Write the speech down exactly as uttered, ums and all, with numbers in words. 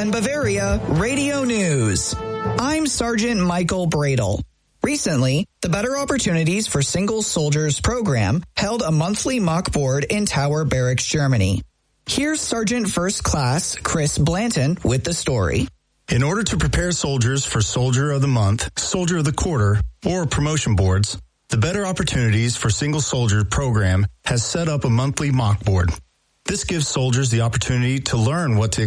and Bavaria Radio News. I'm Sergeant Michael Bradle. Recently, the Better Opportunities for Single Soldiers program held a monthly mock board in Tower Barracks, Germany. Here's Sergeant First Class Chris Blanton with the story. In order to prepare soldiers for Soldier of the Month, Soldier of the Quarter, or promotion boards, the Better Opportunities for Single Soldier program has set up a monthly mock board. This gives soldiers the opportunity to learn what to